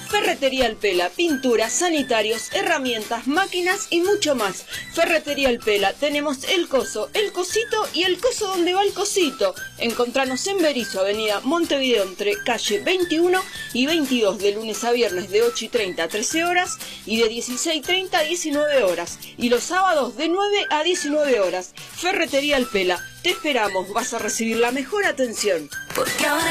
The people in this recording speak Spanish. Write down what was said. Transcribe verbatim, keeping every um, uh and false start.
Ferretería El Pela, pinturas, sanitarios, herramientas, máquinas y mucho más. Ferretería El Pela, tenemos el coso, el cosito y el coso donde va el cosito. Encontranos en Berisso, avenida Montevideo, entre calle veintiuno y veintidós, de lunes a viernes de ocho y treinta a trece horas y de dieciséis y treinta a diecinueve horas. Y los sábados de nueve a diecinueve horas. Ferretería El Pela, te esperamos, vas a recibir la mejor atención. Porque ahora